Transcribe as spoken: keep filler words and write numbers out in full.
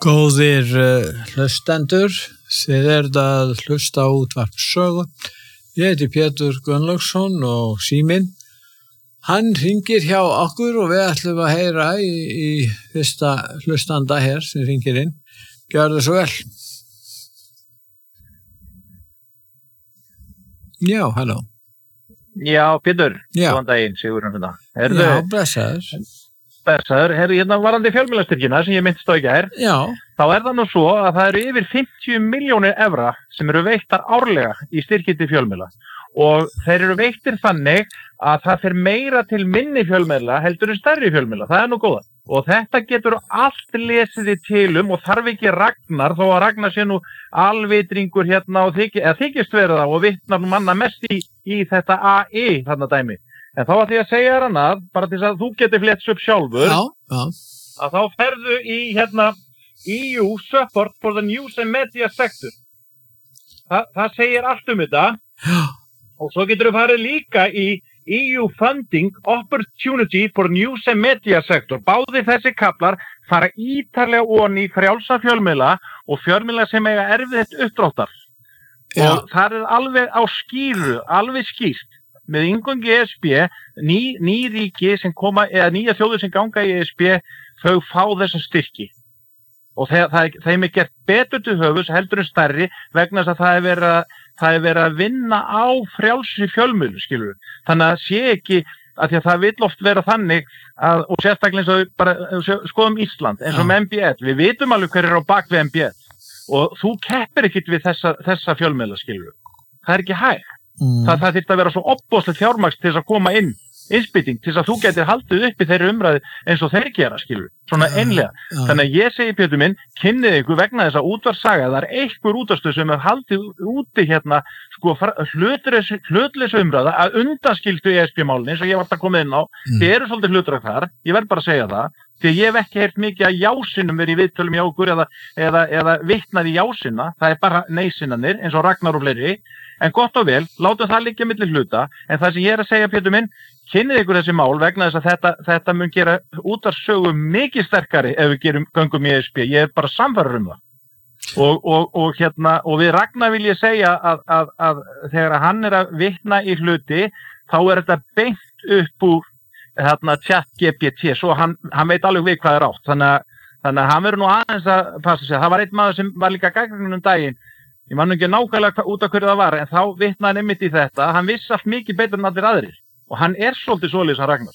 Góðir uh, hlustendur, þið eruð að hlusta á útvarp Sögu. Ég heiti Pétur Gunnlaugsson og síminn, hann hringir hjá okkur og við ætlum að heyra í, í fyrsta hlustanda hér sem hringir inn. Gjörðu svo vel. Já, halló. Já, Pétur, Já. góðan daginn, Sigurður þetta. Herðu, Já, blessaður. blessaður, herðu, hérna varandi fjölmiðlastyrkina sem ég myndist á í gær, Já, þá er það nú svo að það eru yfir fimmtíu milljónir evra sem eru veittar árlega í styrki til fjölmiðla og þeir eru veittir þannig að það fer meira til minni fjölmiðla heldur en stærri fjölmiðla, það er nú góða. Og þetta getur allt lesið í tilum og þarf ekki Ragnar, þó að Ragnar sé nú alvitringur hérna og þykir, eða þykist verið það og vitnar nú manna mest í, í þetta A I þarna dæmi. En þá ætlum ég að segja þér annað, bara til að þú getur fletts upp sjálfur, já, já. að þá ferðu í hérna E U Support for the News and Media Sector. Þa, það segir allt um þetta. Já. Og svo getur þú farið líka í E U Funding Opportunity for News and Media Sector. Báðir þessi kaplar fara ítarlega onni í frjálsa fjölmiðla og fjölmiðla sem eiga erfitt uppdráttar. Já. Og það er alveg á skýru, alveg skýrt. Með inngöngu E S B, ný, ný ríki sem koma, eða nýja þjóðir sem ganga í E S B, þau fá þessa styrki. Og það, það, þeim er gert betur til höfus heldur en stærri vegna þess að það er verið að, það er verið að vinna á frjálsri fjölmiðlu, skilur við. Þannig að sé ekki, að því að það vill oft vera þannig, að, og sérstaklega eins og bara skoðum Ísland, eins og með M B L, við vitum alveg hver er á bak við M B L, og þú keppir ekkit við þessa, þessa fjölmiðla, skilur við. Það er ekki hægt. Mm. Það, það þyrfti að vera svo opbóðslegt fjármagns til þess að koma inn, innspýting, til þess að þú getur haldið upp í þeirri umræðu eins og þeir gera, skilur, svona einlega. Ja, ja. Þannig að ég segi, Pétur minn, kynnið ykkur vegna þess að útvarpssaga, það er einhver útvarpsstöð sem er haldið úti hérna, sko, hlutleysu umræða að undanskildu E S B-málin, eins og ég vart að koma inn á, mm. þið eru svolítið hlutdrægt þar, ég verð bara að segja það, því að ég hef ekki heyrt mikið að jásinum verið í viðtölum hjá okkur eða, eða, eða vitnað í jásina, það er bara neysinanir, eins og Ragnar og fleiri. En gott og vel, látum það liggja milli hluta, en það sem ég er að segja, Pétur minn, kynnið ykkur þessi mál vegna þess að þetta, þetta mun gera útvarpssögu mikið sterkari ef við gerum göngum í E S B. Ég er bara samfærður um það. Og, og, og, hérna, og við Ragnar vil ég segja að, að, að þegar hann er að vitna í hluti, þá er þetta beint upp úr hérna, chat G P T, svo hann, hann veit alveg við hvað er átt. Þannig að, þannig að hann verður nú aðeins að passa sig. Það var einn maður sem var líka gagnrýninn um daginn. Ég man nú ekki nákvæmlega út af hverju það var, en þá vitnaði hann einmitt í þetta. Hann vissi allt mikið betur en allir aðrir. Og hann er svolítið svoleiðis að Ragnar.